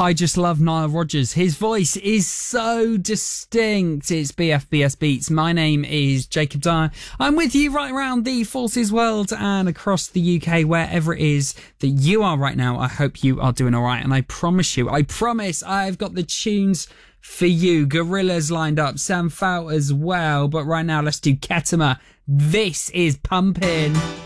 I just love Nile Rodgers. His voice is so distinct. It's BFBS Beats. My name is Jacob Dyer. I'm with you right around the Forces world and across the UK, wherever it is that you are right now. I hope you are doing all right. And I promise, I've got the tunes for you. Gorillaz lined up, Sam Fout as well. But right now, let's do Ketama. This is Pumpin'.